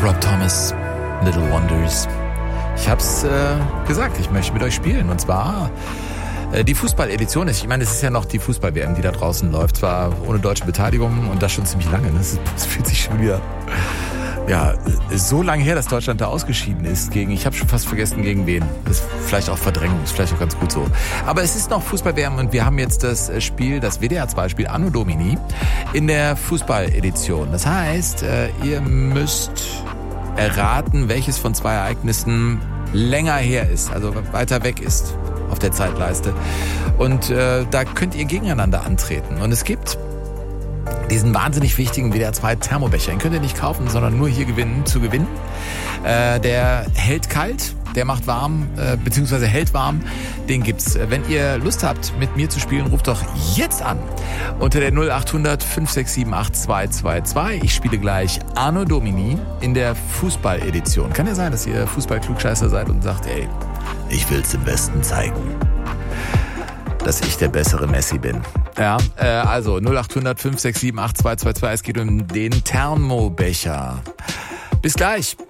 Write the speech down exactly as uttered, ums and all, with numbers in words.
Rob Thomas, Little Wonders. Ich hab's äh, gesagt, ich möchte mit euch spielen. Und zwar äh, die Fußball-Edition. Ich meine, es ist ja noch die Fußball-W M, die da draußen läuft. Zwar ohne deutsche Beteiligung und das schon ziemlich lange. Das, das fühlt sich schon wieder... Ja, so lange her, dass Deutschland da ausgeschieden ist gegen, ich habe schon fast vergessen, gegen wen. Das ist vielleicht auch Verdrängung, ist vielleicht auch ganz gut so. Aber es ist noch Fußball-W M und wir haben jetzt das Spiel, das W D R zwei Spiel Anno Domini in der Fußball-Edition. Das heißt, ihr müsst erraten, welches von zwei Ereignissen länger her ist, also weiter weg ist auf der Zeitleiste. Und äh, da könnt ihr gegeneinander antreten. Und es gibt diesen wahnsinnig wichtigen W D R zwei Thermobecher. Den könnt ihr nicht kaufen, sondern nur hier gewinnen, zu gewinnen. Äh, der hält kalt, der macht warm, äh, beziehungsweise hält warm. Den gibt's. Wenn ihr Lust habt, mit mir zu spielen, ruft doch jetzt an. Unter der null acht hundert fünf sechs sieben acht zwei zwei zwei. Ich spiele gleich Anno Domini in der Fußball-Edition. Kann ja sein, dass ihr Fußball-Klugscheißer seid und sagt, ey, ich will's dem Besten zeigen, dass ich der bessere Messi bin. Ja, äh, also null acht hundert fünf sechs sieben acht zwei zwei zwei. Es geht um den Thermobecher. Bis gleich.